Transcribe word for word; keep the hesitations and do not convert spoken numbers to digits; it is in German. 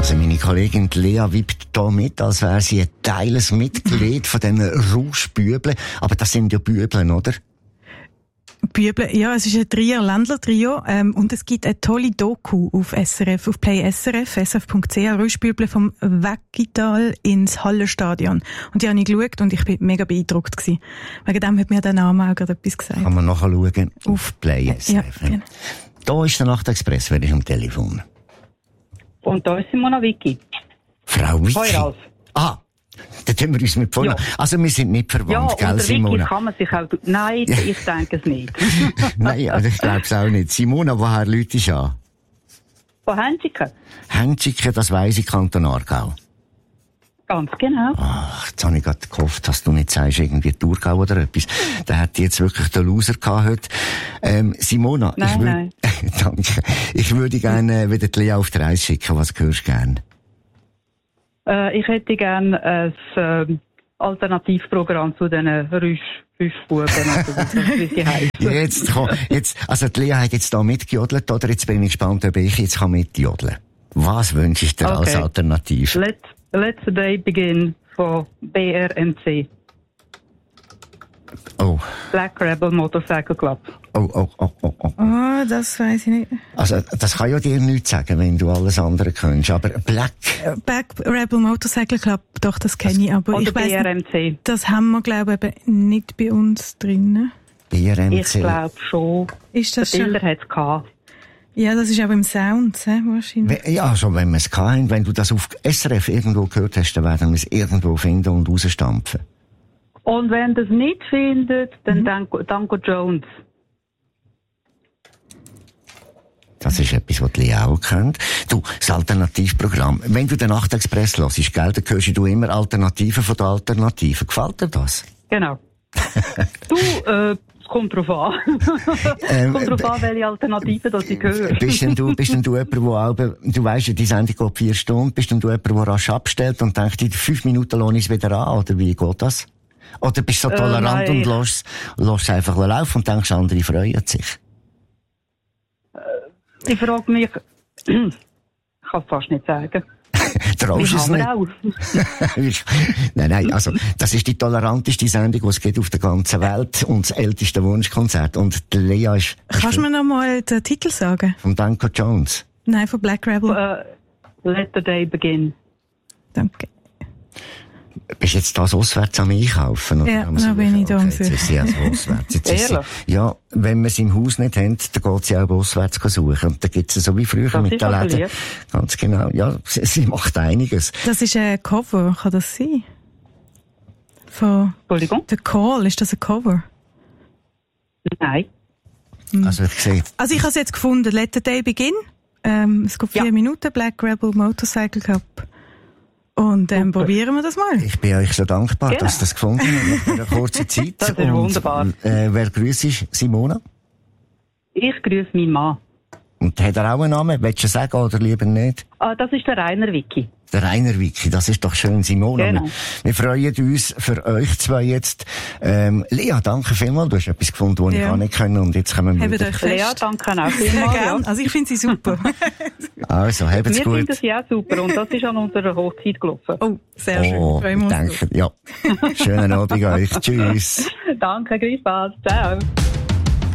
Also meine Kollegin Lea wippt hier mit, als wäre sie ein teiles Mitglied von diesen Rauschbübeln. Aber das sind ja Bübeln, oder? Büble, ja, es ist ein Trier-Ländler-Trio ähm, und es gibt eine tolle Doku auf S R F, auf Play S R F, s r f punkt c h, Rauschbüble vom Weggital ins Hallenstadion. Und die habe ich geschaut und ich bin mega beeindruckt gewesen. Wegen dem hat mir der Name auch gerade etwas gesagt. Kann man nachschauen auf Play S R F. Ja, genau. Da ist der Nachtexpress, werde ich am Telefon. Und da ist Simona Vicky. Frau Vicky? Hoi, Ralf. Ah, da tun wir uns mit vorne. Ja. Also wir sind nicht verwandt, ja, gell, Simona? Vicky kann man sich auch... Nein, ich denke es nicht. Nein, also ich glaube es auch nicht. Simona, woher läutest du an? Von Hänziken. Hänziken, das weiss ich, Kanton Aargau. Ganz genau. Ach, jetzt habe ich gerade gehofft, dass du nicht sagst, irgendwie Thurgau oder etwas. Da hat jetzt wirklich der Loser gehabt heute. Ähm, Simona, nein, ich würde... Nein. Danke. Ich würde gerne wieder die Lea auf die Reise schicken. Was hörst du gerne? Äh, ich hätte gerne ein äh, Alternativprogramm zu diesen Rauschbuben, wie sie heißen. Jetzt, komm, jetzt, also die Lea hat jetzt da mitgejodelt, oder? Jetzt bin ich gespannt, ob ich jetzt kann mitjodeln. Was wünsche ich dir okay. als Alternative? Let, let the day begin von B R M C. Oh. Black Rebel Motorcycle Club. Oh, oh, oh, oh, oh. Oh, das weiss ich nicht. Also, das kann ja dir nichts sagen, wenn du alles andere kennst. Aber Black... Black Rebel Motorcycle Club, doch, das kenne ich. Aber ich weiss B R M C. Nicht, das haben wir, glaube ich, nicht bei uns drin. B R M C? Ich glaube schon. Ist das der Bilder hat es gehabt. Ja, das ist aber im Sound, he, wahrscheinlich. Ja, schon wenn wir es hatten. Wenn du das auf S R F irgendwo gehört hast, dann werden wir es irgendwo finden und rausstampfen. Und wenn ihr es nicht findet, dann mhm. Danko Jones. Das ist etwas, was die Lea auch kennt. Du, das Alternativprogramm. Wenn du den Nachtexpress hörst, gell, dann hörst du immer Alternativen von den Alternativen. Gefällt dir das? Genau. du, äh, es kommt drauf an. ähm, kommt drauf an, welche Alternativen das ich höre. Bist denn du, bist denn du jemand, der auch, du weisst ja, die Sendung geht vier Stunden, bist denn du jemand, der rasch abstellt und denkt, in fünf Minuten lohne ich es wieder an, oder wie geht das? Oder bist du so tolerant äh, und lässt es einfach laufen und denkst, andere freuen sich? Äh, ich frage mich, ich kann es fast nicht sagen. Traust du es nicht? Auch. nein, nein, also, das ist die toleranteste Sendung, die es gibt auf der ganzen Welt und das älteste Wunschkonzert. Und die Lea ist... Kannst du mir noch mal den Titel sagen? Von Danko Jones. Nein, von Black Rebel. Uh, let the day begin. Danke. Bist du jetzt das auswärts am Einkaufen? Oder ja, da bin ich da. Okay, jetzt ist sie also auswärts. Jetzt ist sie, ja, wenn wir es im Haus nicht haben, dann geht sie auch auswärts suchen. Und da gibt es so wie früher das mit den Läden. Ganz genau. Ja, sie, sie macht einiges. Das ist ein Cover, kann das sein? Von Entschuldigung? The Call, ist das ein Cover? Nein. Hm. Also ich sehe... Also ich habe es jetzt gefunden. Let the day begin. Ähm, es geht vier ja. Minuten. Black Rebel Motorcycle Club. Und ähm, probieren wir das mal. Ich bin euch so dankbar, genau. dass ihr das gefunden habt nach einer kurzen Zeit. Das ist und, wunderbar. Äh, wer grüßt ist Simona? Ich grüße meinen Mann. Und hat er auch einen Namen? Willst du sagen oder lieber nicht? Ah, das ist der Rainer Vicky. Der Rainer Vicky, das ist doch schön, Simona. Genau. Wir, wir freuen uns für euch zwei jetzt. Ähm, Lea, danke vielmals. Du hast etwas gefunden, das ja. ich auch nicht können. Und jetzt können wir wieder... Lea, danke auch vielmals. Ja. Also ich finde sie super. Also, habt's wir gut. Wir finden sie auch super. Und das ist an unserer Hochzeit gelaufen. Oh, sehr schön. Oh, danke. Ja. Schönen Abend euch. Tschüss. Danke, gleichfalls. Ciao.